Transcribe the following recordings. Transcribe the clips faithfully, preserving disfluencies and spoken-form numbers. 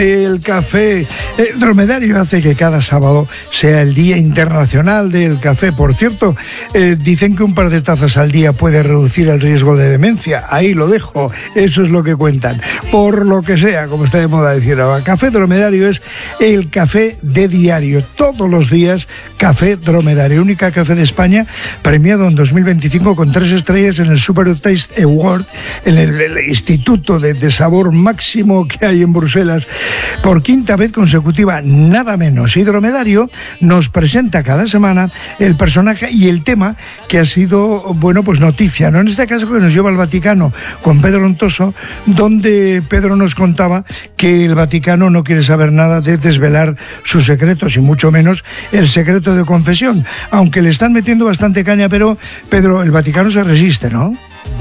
El café eh, dromedario hace que cada sábado sea el Día Internacional del Café. Por cierto, eh, dicen que un par de tazas al día puede reducir el riesgo de demencia. Ahí lo dejo, eso es lo que cuentan. Por lo que sea, como está de moda decir ahora, café dromedario es el café de diario. Todos los días, café dromedario. Única café de España, premiado en dos mil veinticinco con tres estrellas en el Super Taste Award, en el, el Instituto de, de Sabor Máximo que hay en Bruselas. Por quinta vez consecutiva, nada menos. Y Dromedario nos presenta cada semana el personaje y el tema que ha sido, bueno, pues noticia, ¿no? En este caso que nos lleva al Vaticano con Pedro Ontoso, donde Pedro nos contaba que el Vaticano no quiere saber nada de desvelar sus secretos y mucho menos el secreto de confesión, aunque le están metiendo bastante caña, pero Pedro, el Vaticano se resiste, ¿no?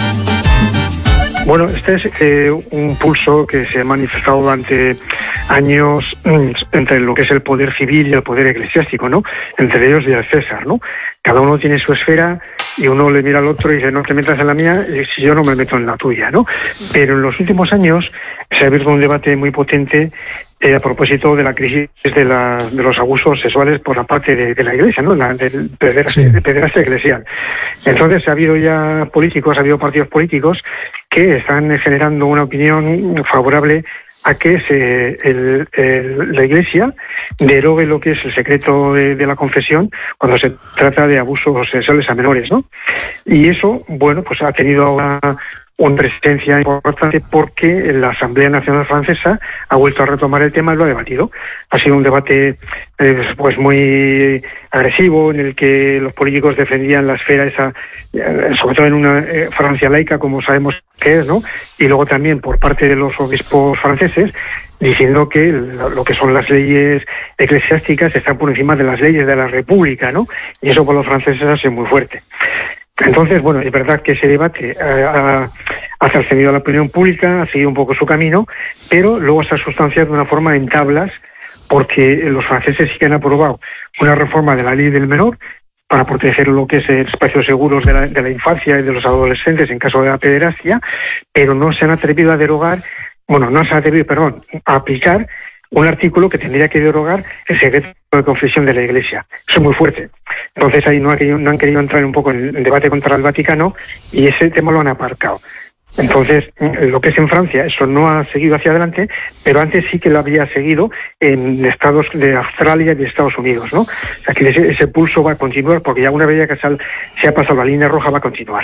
Bueno, este es eh, un pulso que se ha manifestado durante años mmm, entre lo que es el poder civil y el poder eclesiástico, ¿no? Entre ellos y el César, ¿no? Cada uno tiene su esfera y uno le mira al otro y dice, no te metas en la mía si yo no me meto en la tuya, ¿no? Pero en los últimos años se ha abierto un debate muy potente eh, a propósito de la crisis de, la, de los abusos sexuales por la parte de, de la Iglesia, ¿no? La, del pederastia, sí. pederastia eclesial. Entonces ha habido ya políticos, ha habido partidos políticos que están generando una opinión favorable a que se, el, el, la Iglesia derogue lo que es el secreto de, de la confesión cuando se trata de abusos sexuales a menores, ¿no? Y eso, bueno, pues ha tenido una, una presencia importante porque la Asamblea Nacional Francesa ha vuelto a retomar el tema y lo ha debatido. Ha sido un debate eh, pues muy agresivo en el que los políticos defendían la esfera esa, eh, sobre todo en una eh, Francia laica, como sabemos que es, ¿no? Y luego también por parte de los obispos franceses, diciendo que lo que son las leyes eclesiásticas están por encima de las leyes de la República, ¿no? Y eso por los franceses ha sido muy fuerte. Entonces, bueno, es verdad que ese debate ha, ha trascendido a la opinión pública, ha seguido un poco su camino, pero luego se ha sustanciado de una forma en tablas, porque los franceses sí que han aprobado una reforma de la ley del menor para proteger lo que es el espacios seguros de la, de la infancia y de los adolescentes en caso de la pederastia, pero no se han atrevido a derogar, bueno, no se han atrevido, perdón, a aplicar un artículo que tendría que derogar el secreto de confesión de la Iglesia. Eso es muy fuerte. Entonces ahí no, ha querido, no han querido entrar un poco en el debate contra el Vaticano y ese tema lo han aparcado. Entonces, lo que es en Francia, eso no ha seguido hacia adelante, pero antes sí que lo había seguido en estados de Australia y de Estados Unidos, ¿no? O sea, que ese, ese pulso va a continuar porque ya una vez que se, se ha pasado la línea roja va a continuar.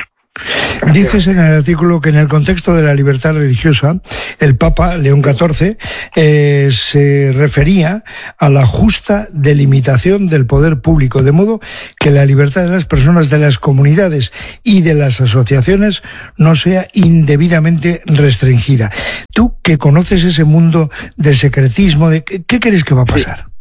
Dices en el artículo que en el contexto de la libertad religiosa, el Papa León catorce eh, se refería a la justa delimitación del poder público, de modo que la libertad de las personas, de las comunidades y de las asociaciones no sea indebidamente restringida. Tú, que conoces ese mundo de secretismo, de ¿qué, qué crees que va a pasar? Sí.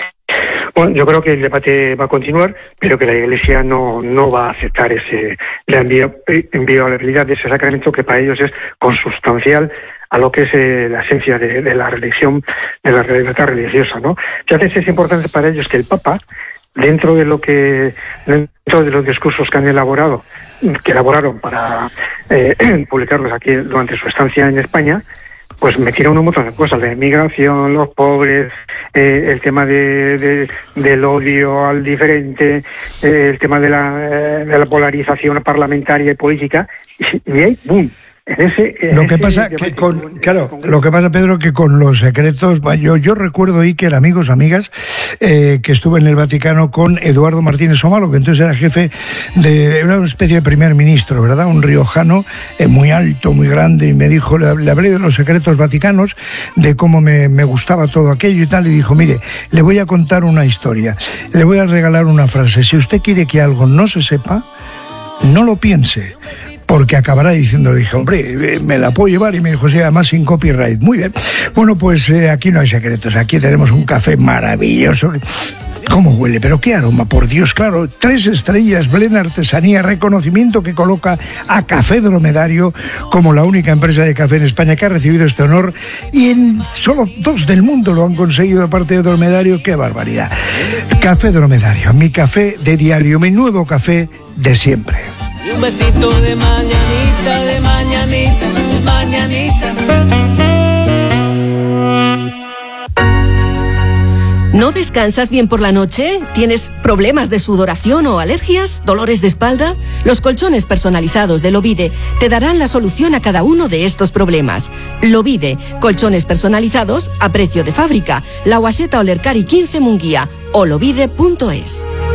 Bueno, yo creo que el debate va a continuar, pero que la Iglesia no no va a aceptar ese la inviolabilidad de ese sacramento que para ellos es consustancial a lo que es eh, la esencia de, de la religión, de la libertad religiosa, ¿no? Entonces es importante para ellos que el Papa, dentro de lo que dentro de los discursos que han elaborado, que elaboraron para eh, publicarlos aquí durante su estancia en España, pues metieron un montón de cosas, de migración, los pobres, eh, el tema de, de del odio al diferente, eh, el tema de la, eh, de la polarización parlamentaria y política, y, y ahí, ¡boom! En ese, en lo que ese pasa que con, con claro lo que pasa, Pedro, que con los secretos, yo yo recuerdo ahí que eran amigos amigas eh, que estuve en el Vaticano con Eduardo Martínez Omalo, que entonces era jefe de era una especie de primer ministro, ¿verdad? Un riojano eh, muy alto, muy grande, y me dijo, le, le hablé de los secretos vaticanos, de cómo me, me gustaba todo aquello y tal, y dijo, mire, le voy a contar una historia, le voy a regalar una frase, si usted quiere que algo no se sepa, no lo piense, porque acabará diciendo, le dije, hombre, me la puedo llevar, y me dijo, sí, además sin copyright. Muy bien. Bueno, pues eh, aquí no hay secretos, aquí tenemos un café maravilloso. ¿Cómo huele? ¿Pero qué aroma? Por Dios, claro, tres estrellas, Blend Artesanía, reconocimiento que coloca a Café Dromedario como la única empresa de café en España que ha recibido este honor, y en solo dos del mundo lo han conseguido aparte de Dromedario. ¡Qué barbaridad! Café Dromedario, mi café de diario, mi nuevo café de siempre. Un besito de mañanita, de mañanita, mañanita. ¿No descansas bien por la noche? ¿Tienes problemas de sudoración o alergias? ¿Dolores de espalda? Los colchones personalizados de Lovide te darán la solución a cada uno de estos problemas. Lovide, colchones personalizados a precio de fábrica. La Guaseta Olercari quince Munguía o lovide punto es.